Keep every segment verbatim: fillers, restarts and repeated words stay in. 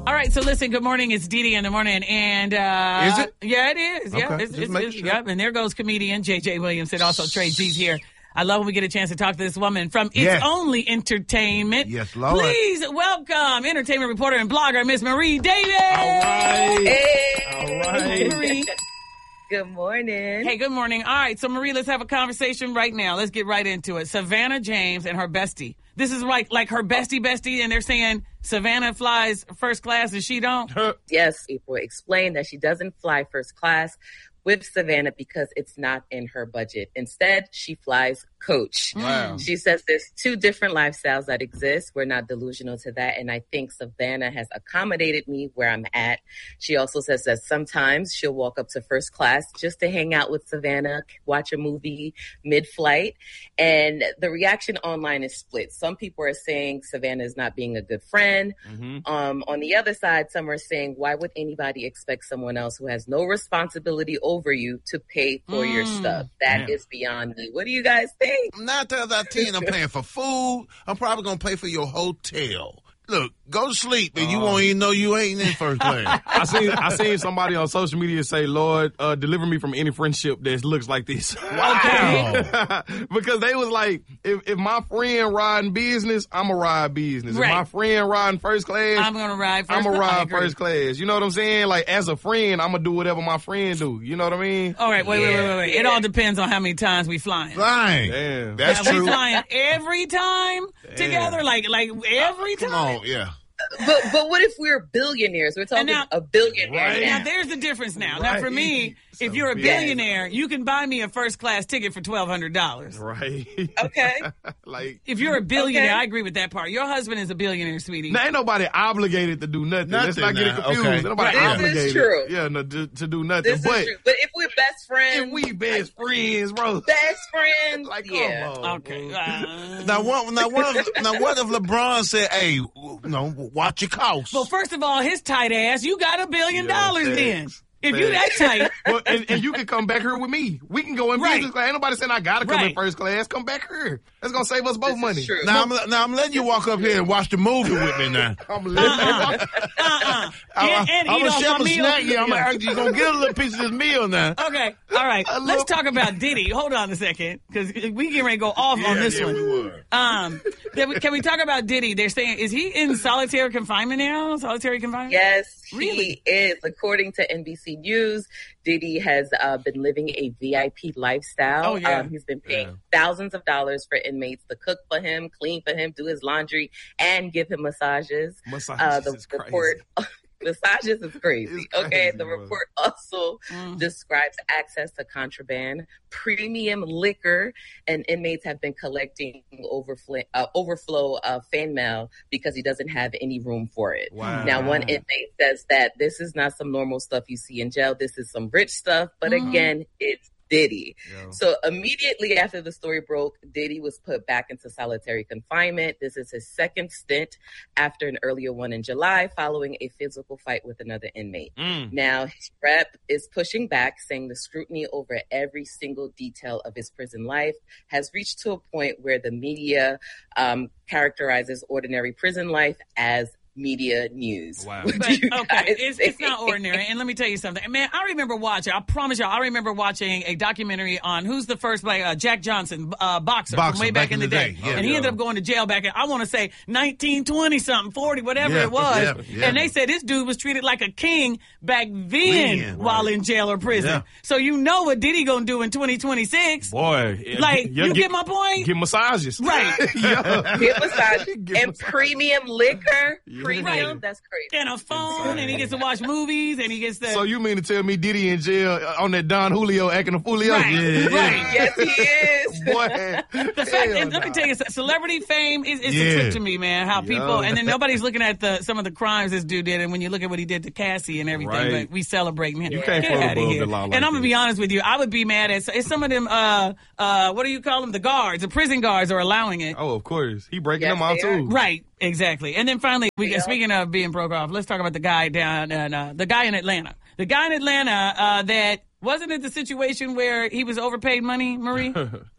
All right, so listen, good morning. It's Dee Dee in the morning. And, uh, is it? Yeah, it is. Yeah, okay. it's, Just it's, make it's sure. Yep. And there goes comedian J J Williamson, also Trey G's here. I love when we get a chance to talk to this woman from It's Yes. Only Entertainment. Yes, Lord. Please welcome entertainment reporter and blogger, Miss Marie Davis. All right. Hey. All right. Hey, Marie. Good morning. Hey, good morning. All right, so Marie, let's have a conversation right now. Let's get right into it. Savannah James and her bestie. This is like like her bestie bestie, and they're saying Savannah flies first class and she don't. Yes, April explained that she doesn't fly first class with Savannah because it's not in her budget. Instead, she flies coach. Wow. She says there's two different lifestyles that exist. We're not delusional to that. And I think Savannah has accommodated me where I'm at. She also says that sometimes she'll walk up to first class just to hang out with Savannah, watch a movie mid-flight. And the reaction online is split. Some people are saying Savannah is not being a good friend. Mm-hmm. Um, on the other side, some are saying, why would anybody expect someone else who has no responsibility over you to pay for Mm. your stuff? That Damn. is beyond me. What do you guys think? Nine times out of ten, I'm paying for food. I'm probably going to pay for your hotel. Look, go to sleep, and you won't even know you ain't in first class. I seen I seen somebody on social media say, "Lord, uh, deliver me from any friendship that looks like this." Okay. Because they was like, if, if my friend riding business, I'm a ride business. Right. If my friend riding first class, I'm going to ride first I'm a class. I ride agree. first class. You know what I'm saying? Like, as a friend, I'm gonna do whatever my friend do. You know what I mean? All right, wait, wait, wait, wait, wait. It Yeah. all depends on how many times we flying. Flying. Damn. That's Are we true. flying every time together? Like, like every Come time? on, yeah. But but what if we're billionaires? We're talking now- a billionaire Right. Now, now. there's the difference now. Now, for me, if So you're a big. billionaire, you can buy me a first class ticket for twelve hundred dollars. Right. Okay. Like, If you're a billionaire, Okay. I agree with that part. Your husband is a billionaire, sweetie. now, ain't nobody obligated to do nothing. Let's not Nothing get it now. confused. Okay. Ain't nobody This is obligated. true. Yeah, no, to, to do nothing. This but is true. But if we're best friends, if we best friends, bro. best friends, Like, yeah. come on. Okay. bro. Uh, Now, what, now, what if, now, what if LeBron said, hey, you know, watch your costs? well, first of all, his tight ass, you got a billion Yeah, dollars thanks. then. If you that Thanks. tight, Well, and, and you can come back here with me. We can go in Right. business class. Ain't nobody saying I gotta come Right. in first class. Come back here. That's gonna save us both This money. is true. Now, I'm, now I'm letting you walk up here and watch the movie with me now. I'm letting uh-uh. I'm, And- and I'm eat gonna off share my a meal. snack here. I'm Yeah. actually going to get a little piece of this meal now. Okay, all right. I Let's love- talk about Diddy. Hold on a second, because we get ready to go off on Yeah, this yeah, one. we were. Um, then we- can we talk about Diddy? They're saying, is he in solitary confinement now? Solitary confinement? Yes, Really? he is. According to N B C News, Diddy has uh, been living a V I P lifestyle. Oh, yeah. Um, he's been paying thousands of dollars for inmates to cook for him, clean for him, do his laundry, and give him massages. Massages Uh, the is crazy. report, massages is crazy. It's okay, crazy, the bro. report also Mm. describes access to contraband, premium liquor, and inmates have been collecting overflow, uh, overflow of fan mail because he doesn't have any room for it. Wow. Now, one inmate says that this is not some normal stuff you see in jail. This is some rich stuff. But Mhm. again, it's Diddy. Yo. So immediately after the story broke, Diddy was put back into solitary confinement. This is his second stint after an earlier one in July following a physical fight with another inmate. Mm. Now, his rep is pushing back, saying the scrutiny over every single detail of his prison life has reached to a point where the media um, characterizes ordinary prison life as media news. Wow. What But, do you okay, guys it's, it's think? not ordinary. And let me tell you something. Man, I remember watching, I promise y'all, I remember watching a documentary on who's the first, like, uh, Jack Johnson, uh, boxer, Boxer, from way back, in the day. yeah. and he yeah. ended up going to jail back in, I want to say, nineteen twenty something, forty, whatever Yeah, it was. yeah, yeah. And they said this dude was treated like a king back then Man, while right. in jail or prison. Yeah. So you know what Diddy gonna do in twenty twenty-six. Boy. it- Like, yeah, you get, my point? Get massages. Right. Yeah. Get massage Get and massage. premium liquor. Yeah. Premium, Right. that's crazy. And a phone, and he gets to watch movies, and he gets to... So you mean to tell me Diddy in jail uh, on that Don Julio acting a foolio? Right, Yeah. right. Yes, he is. Boy. The fact, and let me tell you, celebrity fame is it's a Yeah. trip to me, man. How people, Yeah. and then nobody's looking at the some of the crimes this dude did, and when you look at what he did to Cassie and everything, Right. but we celebrating him. You can't Get float outta above here. the law like and I'm gonna that. be honest with you, I would be mad at it's some of them. Uh, uh, what do you call them? The guards, the prison guards, are allowing it. Oh, of course. He breaking Yes, them out they are. too. Right, exactly. And then finally, we Yeah. speaking of being broke off, let's talk about the guy down and uh, the guy in Atlanta. The guy in Atlanta uh, that wasn't it the situation where he was overpaid money, Marie?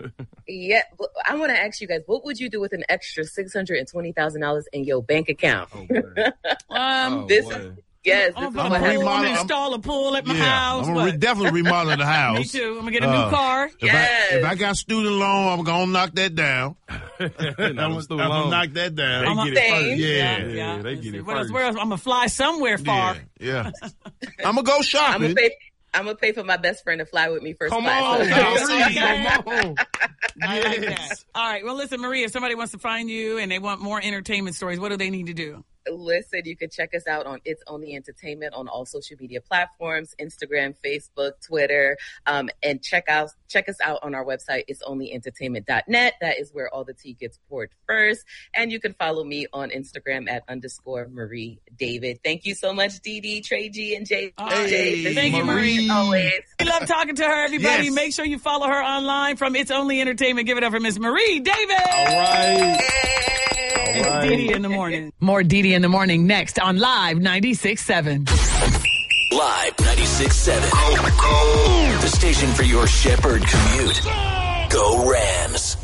Yeah, but I want to ask you guys, what would you do with an extra six hundred twenty thousand dollars in your bank account? Oh, boy. Um, Oh, this, boy. yes, I'm this is gonna what put a happened. pool, I'm remodel- gonna install a pool at my yeah, house. I'm gonna re- What? definitely remodel the house. Me too. I'm gonna get a new Uh, car. If, Yes. I, if I got student loan, I'm gonna knock that down. No, I'm, them I'm student gonna loans. knock that down. They I'm get a- it Same. first. Yeah. yeah, they Let's get see. it What else? first. Where else? I'm gonna fly somewhere far. Yeah, yeah. I'm gonna go I'm shopping. gonna pay. I'm gonna pay for my best friend to fly with me first Come class. on, Okay. Marie, come on. I like that. Yes. All right. Well, listen, Maria, if somebody wants to find you and they want more entertainment stories, what do they need to do? Listen, you can check us out on It's Only Entertainment on all social media platforms, Instagram, Facebook, Twitter, um, and check out check us out on our website, its only entertainment dot net. That is where all the tea gets poured first. And you can follow me on Instagram at underscore Marie David. Thank you so much, Dee Dee, Trey G, and Jay. Hey, Jay. This thank is you, Marie, Marie. as always. We love talking to her, everybody. Yes. Make sure you follow her online from It's Only Entertainment. Give it up for Miss Marie David. All right. It's All right. Dee Dee in the morning. More Dee Dee in the morning next on Live ninety-six point seven. Live ninety-six point seven. The station for your Shepherd commute. Go Rams.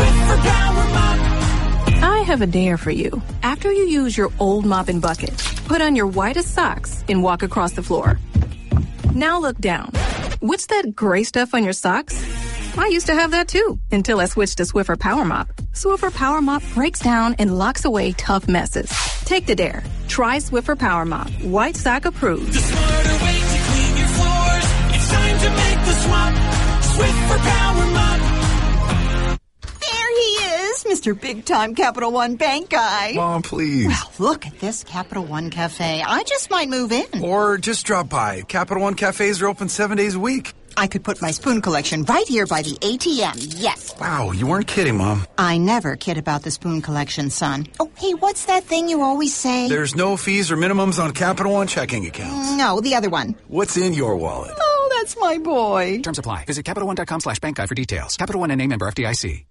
I have a dare for you. After you use your old mop and bucket, put on your whitest socks and walk across the floor. Now look down. What's that gray stuff on your socks? I used to have that too, until I switched to Swiffer Power Mop. Swiffer Power Mop breaks down and locks away tough messes. Take the dare. Try Swiffer Power Mop. White sock approved. The smarter way to clean your floors. It's time to make the swap. Swiffer Power Mop. There he is, Mister Big Time Capital One Bank guy. Mom, please. Well, look at this Capital One Cafe. I just might move in. Or just drop by. Capital One cafes are open seven days a week. I could put my spoon collection right here by the A T M. Yes. Wow, you weren't kidding, Mom. I never kid about the spoon collection, son. Oh, hey, what's that thing you always say? There's no fees or minimums on Capital One checking accounts. No, the other one. What's in your wallet? Oh, that's my boy. Terms apply. Visit CapitalOne.com slash bank guide for details. Capital One and A member F D I C.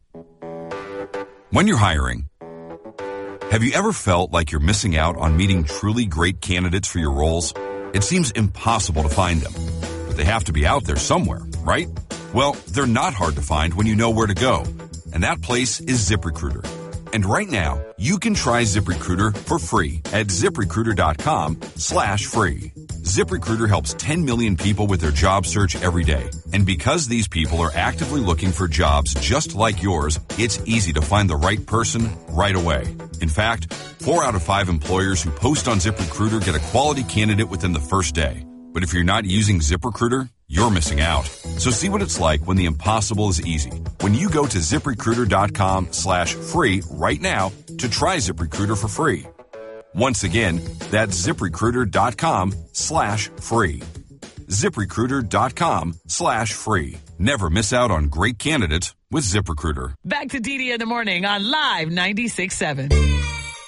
When you're hiring, have you ever felt like you're missing out on meeting truly great candidates for your roles? It seems impossible to find them, but they have to be out there somewhere, right? Well, they're not hard to find when you know where to go, and that place is ZipRecruiter. And right now, you can try ZipRecruiter for free at ZipRecruiter.com slash free. ZipRecruiter helps ten million people with their job search every day. And because these people are actively looking for jobs just like yours, it's easy to find the right person right away. In fact, four out of five employers who post on ZipRecruiter get a quality candidate within the first day. But if you're not using ZipRecruiter, you're missing out. So see what it's like when the impossible is easy. When you go to ZipRecruiter.com slash free right now to try ZipRecruiter for free. Once again, that's ZipRecruiter.com slash free. ZipRecruiter.com slash free. Never miss out on great candidates with ZipRecruiter. Back to Dee Dee in the morning on Live ninety-six point seven.